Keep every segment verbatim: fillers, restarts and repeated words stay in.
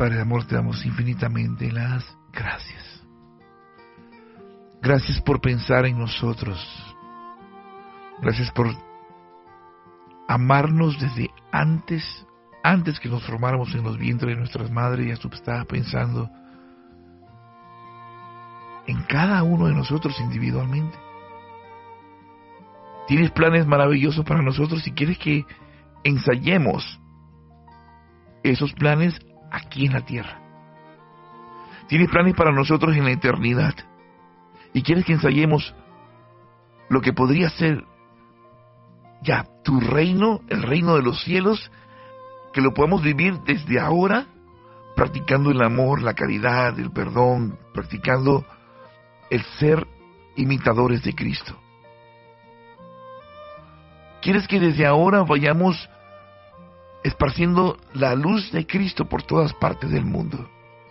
Padre de amor, te damos infinitamente las gracias. Gracias por pensar en nosotros. Gracias por amarnos desde antes, antes que nos formáramos en los vientres de nuestras madres. Ya tú estabas pensando en cada uno de nosotros individualmente. Tienes planes maravillosos para nosotros y quieres que ensayemos esos planes aquí en la tierra. Tienes planes para nosotros en la eternidad y quieres que ensayemos lo que podría ser ya tu reino, el reino de los cielos, que lo podamos vivir desde ahora, practicando el amor, la caridad, el perdón, practicando el ser imitadores de Cristo. ¿Quieres que desde ahora vayamos esparciendo la luz de Cristo por todas partes del mundo?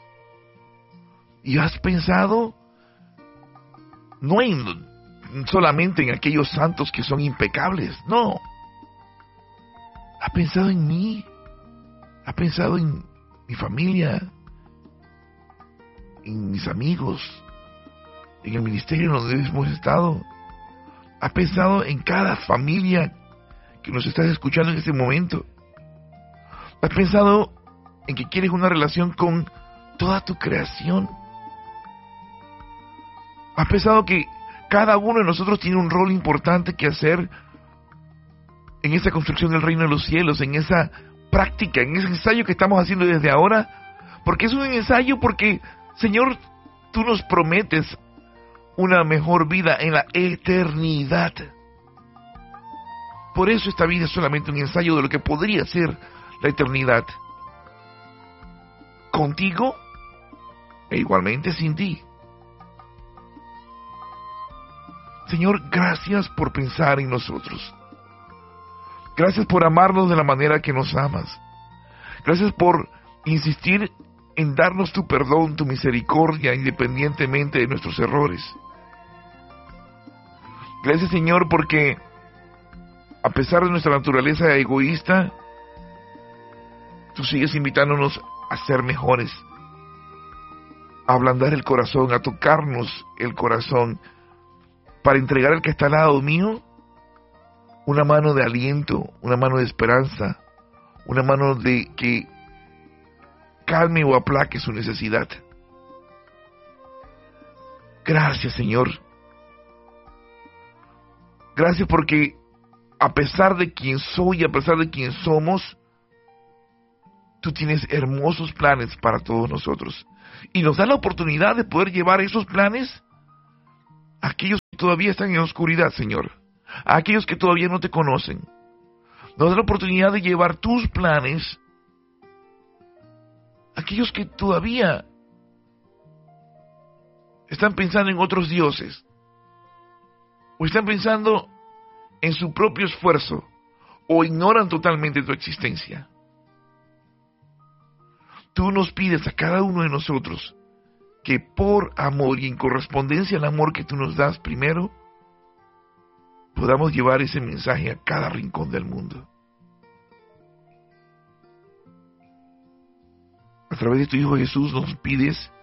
¿Y has pensado no en solamente en aquellos santos que son impecables? No. ¿Has pensado en mí? ¿Has pensado en mi familia? ¿En mis amigos? ¿En el ministerio donde hemos estado? ¿Has pensado en cada familia que nos estás escuchando en este momento? ¿Has pensado en que quieres una relación con toda tu creación? ¿Has pensado que cada uno de nosotros tiene un rol importante que hacer en esa construcción del reino de los cielos, en esa práctica, en ese ensayo que estamos haciendo desde ahora? Porque es un ensayo, porque, Señor, tú nos prometes una mejor vida en la eternidad. Por eso esta vida es solamente un ensayo de lo que podría ser la eternidad, contigo e igualmente sin ti. Señor, gracias por pensar en nosotros. Gracias por amarnos de la manera que nos amas. Gracias por insistir en darnos tu perdón, tu misericordia, independientemente de nuestros errores. Gracias, Señor, porque a pesar de nuestra naturaleza egoísta, tú sigues invitándonos a ser mejores, a ablandar el corazón, a tocarnos el corazón, para entregar al que está al lado mío una mano de aliento, una mano de esperanza, una mano de que calme o aplaque su necesidad. Gracias, Señor. Gracias porque a pesar de quién soy, a pesar de quién somos, tú tienes hermosos planes para todos nosotros. Y nos da la oportunidad de poder llevar esos planes a aquellos que todavía están en oscuridad, Señor. A aquellos que todavía no te conocen. Nos da la oportunidad de llevar tus planes a aquellos que todavía están pensando en otros dioses. O están pensando en su propio esfuerzo. O ignoran totalmente tu existencia. Tú nos pides a cada uno de nosotros que por amor y en correspondencia al amor que tú nos das primero, podamos llevar ese mensaje a cada rincón del mundo. A través de tu Hijo Jesús nos pides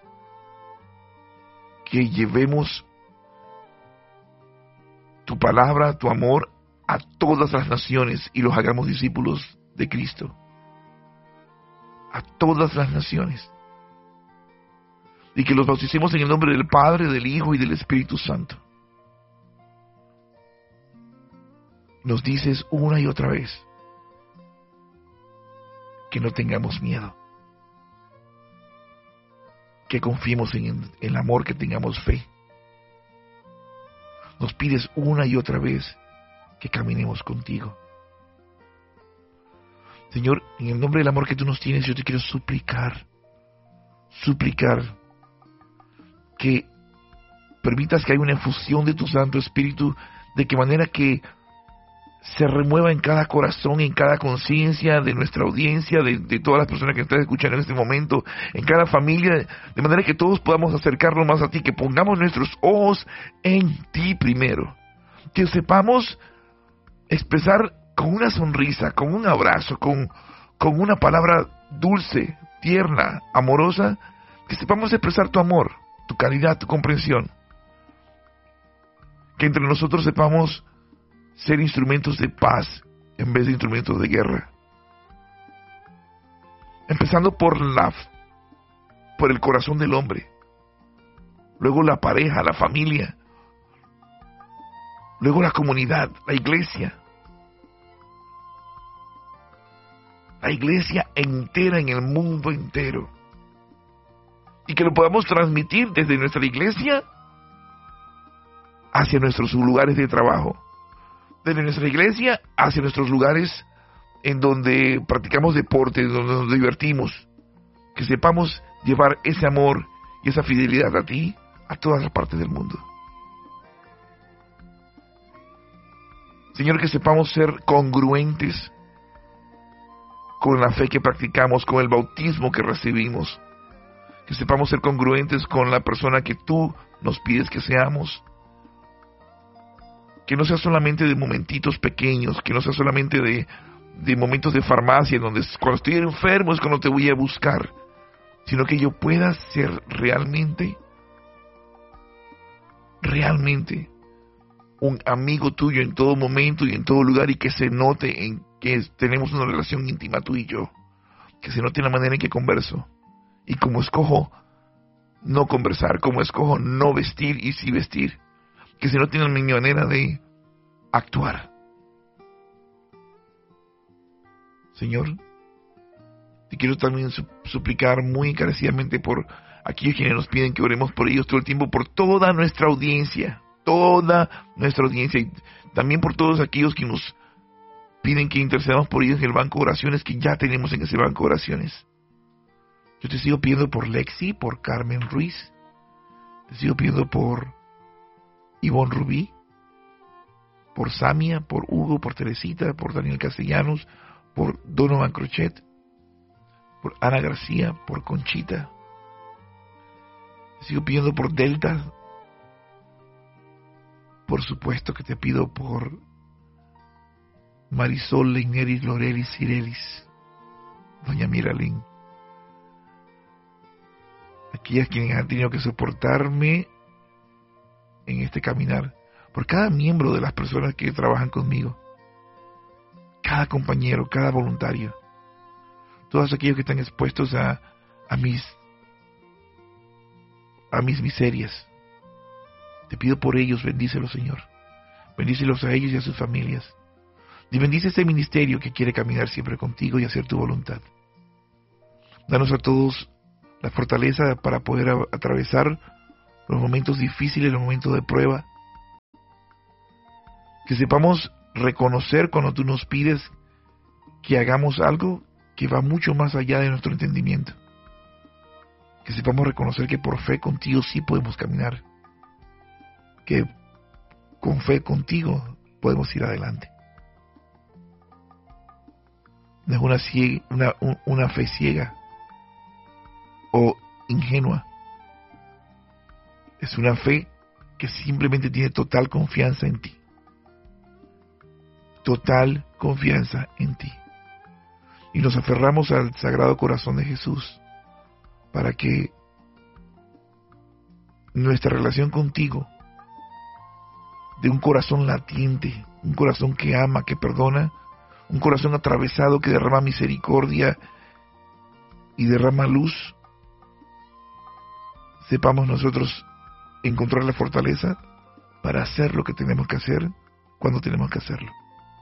que llevemos tu palabra, tu amor a todas las naciones y los hagamos discípulos de Cristo. A todas las naciones. Y que los bauticemos en el nombre del Padre, del Hijo y del Espíritu Santo. Nos dices una y otra vez que no tengamos miedo, que confiemos en el amor, que tengamos fe. Nos pides una y otra vez que caminemos contigo. Señor, en el nombre del amor que tú nos tienes, yo te quiero suplicar, suplicar que permitas que haya una efusión de tu Santo Espíritu, de que manera que se remueva en cada corazón, en cada conciencia de nuestra audiencia, de, de todas las personas que están escuchando en este momento, en cada familia, de manera que todos podamos acercarnos más a ti, que pongamos nuestros ojos en ti primero, que sepamos expresar con una sonrisa, con un abrazo, con, con una palabra dulce, tierna, amorosa, que sepamos expresar tu amor, tu caridad, tu comprensión. Que entre nosotros sepamos ser instrumentos de paz en vez de instrumentos de guerra. Empezando por la, por el corazón del hombre. Luego la pareja, la familia. Luego la comunidad, la iglesia. La iglesia entera en el mundo entero. Y que lo podamos transmitir desde nuestra iglesia hacia nuestros lugares de trabajo. Desde nuestra iglesia hacia nuestros lugares en donde practicamos deporte, donde nos divertimos. Que sepamos llevar ese amor y esa fidelidad a ti, a todas las partes del mundo. Señor, que sepamos ser congruentes con la fe que practicamos, con el bautismo que recibimos. Que sepamos ser congruentes con la persona que tú nos pides que seamos. Que no sea solamente de momentitos pequeños, que no sea solamente de, de momentos de farmacia, donde cuando estoy enfermo es cuando te voy a buscar, sino que yo pueda ser realmente, realmente un amigo tuyo en todo momento y en todo lugar, y que se note en que tenemos una relación íntima tú y yo, que se note en la manera en que converso, y como escojo no conversar, como escojo no vestir y sí vestir, que se note en mi manera de actuar. Señor, te quiero también suplicar muy encarecidamente por aquellos quienes nos piden que oremos por ellos todo el tiempo, por toda nuestra audiencia, toda nuestra audiencia, y también por todos aquellos que nos piden que intercedamos por ellos en el banco de oraciones que ya tenemos en ese banco de oraciones. Yo te sigo pidiendo por Lexi, por Carmen Ruiz, te sigo pidiendo por Ivonne Rubí, por Samia, por Hugo, por Teresita, por Daniel Castellanos, por Donovan Crochet, por Ana García, por Conchita. Te sigo pidiendo por Delta. Por supuesto que te pido por Marisol, Leineris, Lorelis, Cirelis, Doña Miralín. Aquellas quienes han tenido que soportarme en este caminar. Por cada miembro de las personas que trabajan conmigo. Cada compañero, cada voluntario. Todos aquellos que están expuestos a, a mis a mis miserias. Te pido por ellos, bendícelos, Señor. Bendícelos a ellos y a sus familias. Y bendice este ministerio que quiere caminar siempre contigo y hacer tu voluntad. Danos a todos la fortaleza para poder a, atravesar los momentos difíciles, los momentos de prueba. Que sepamos reconocer cuando tú nos pides que hagamos algo que va mucho más allá de nuestro entendimiento. Que sepamos reconocer que por fe contigo sí podemos caminar. Que con fe contigo podemos ir adelante. No es una, ciega, una, una fe ciega o ingenua. Es una fe que simplemente tiene total confianza en ti. Total confianza en ti. Y nos aferramos al Sagrado Corazón de Jesús para que nuestra relación contigo, de un corazón latiente, un corazón que ama, que perdona, un corazón atravesado que derrama misericordia y derrama luz, sepamos nosotros encontrar la fortaleza para hacer lo que tenemos que hacer cuando tenemos que hacerlo.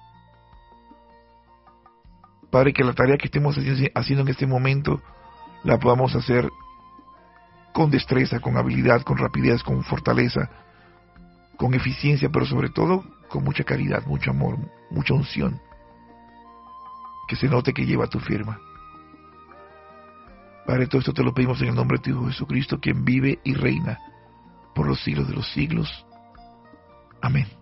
Padre, que la tarea que estemos haciendo en este momento la podamos hacer con destreza, con habilidad, con rapidez, con fortaleza, con eficiencia, pero sobre todo con mucha caridad, mucho amor, mucha unción. Que se note que lleva tu firma. Padre, todo esto te lo pedimos en el nombre de tu Hijo Jesucristo, quien vive y reina por los siglos de los siglos. Amén.